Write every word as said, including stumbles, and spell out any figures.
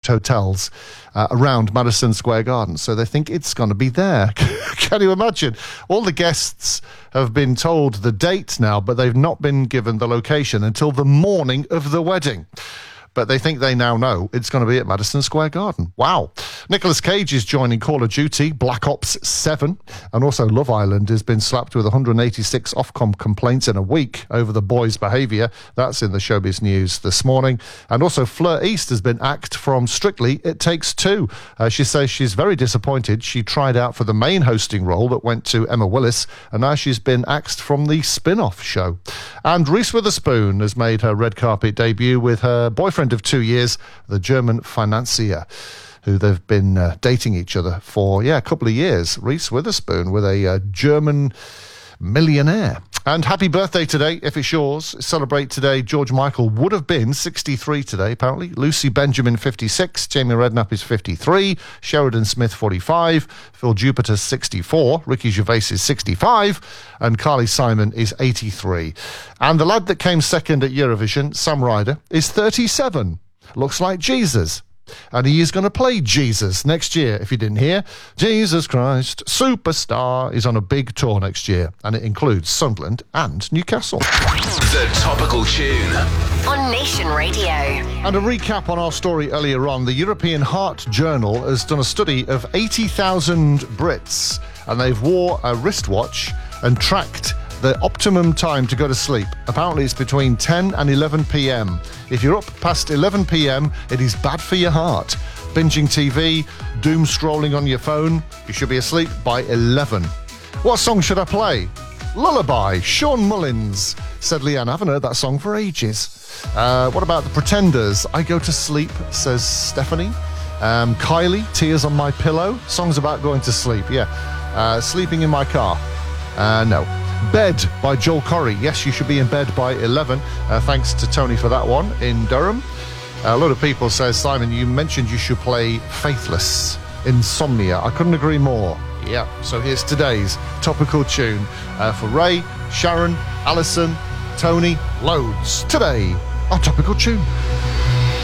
hotels uh, around Madison Square Garden. So they think it's going to be there. Can you imagine? All the guests have been told the date now, but they've not been given the location until the morning of the wedding. But they think they now know it's going to be at Madison Square Garden. Wow. Nicolas Cage is joining Call of Duty, Black Ops seven, and also Love Island has been slapped with one hundred eighty-six Ofcom complaints in a week over the boys' behaviour. That's in the Showbiz News this morning. And also Fleur East has been axed from Strictly It Takes Two. Uh, she says she's very disappointed. She tried out for the main hosting role that went to Emma Willis, and now she's been axed from the spin-off show. And Reese Witherspoon has made her red carpet debut with her boyfriend of two years, the German financier, who they've been uh, dating each other for, yeah, a couple of years. Reese Witherspoon with a uh, German millionaire. And happy birthday today, if it's yours. Celebrate today. George Michael would have been sixty-three today, apparently. Lucy Benjamin, fifty-six. Jamie Redknapp is fifty-three. Sheridan Smith, forty-five. Phil Jupiter, sixty-four. Ricky Gervais is sixty-five. And Carly Simon is eighty-three. And the lad that came second at Eurovision, Sam Ryder, is thirty-seven. Looks like Jesus. And he is going to play Jesus next year, if you didn't hear. Jesus Christ Superstar is on a big tour next year, and it includes Sunderland and Newcastle. The Topical Tune on Nation Radio. And a recap on our story earlier on. The European Heart Journal has done a study of eighty thousand Brits, and they've wore a wristwatch and tracked the optimum time to go to sleep. Apparently it's between ten and eleven p.m. If you're up past eleven p.m, it is bad for your heart. Binging T V, doom scrolling on your phone, you should be asleep by eleven. What song should I play? Lullaby, Sean Mullins, said Leanne. I haven't heard that song for ages. Uh, what about the Pretenders? I Go to Sleep, says Stephanie. Um, Kylie, Tears on My Pillow. Songs about going to sleep, yeah. Uh, sleeping in my car. Uh, no. Bed by Joel Corry. Yes, you should be in bed by eleven. Uh, thanks to Tony for that one in Durham. Uh, a lot of people say, Simon, you mentioned you should play Faithless, Insomnia. I couldn't agree more. Yeah, so here's today's topical tune uh, for Ray, Sharon, Alison, Tony, loads. Today, our topical tune.